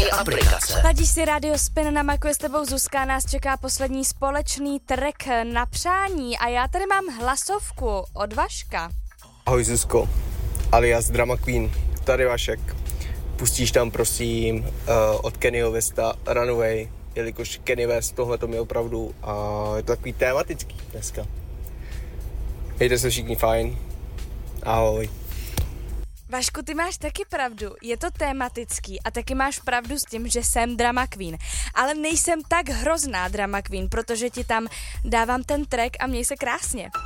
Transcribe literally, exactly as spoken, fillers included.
Stáhni aplikace. Ladíš si Radio Spin, na Macu je s tebou Zuzka, nás čeká poslední společný track na přání a já tady mám hlasovku od Vaška. Ahoj Zuzko, alias Drama Queen, tady Vašek. Pustíš tam prosím uh, od Kennyho Westa Runaway, jelikož Kenny West tohle to mi opravdu a je to takový tematický dneska. Mějte se všichni fajn. Ahoj. Vašku, ty máš taky pravdu, je to tematický a taky máš pravdu s tím, že jsem drama queen, ale nejsem tak hrozná drama queen, protože ti tam dávám ten track a měj se krásně.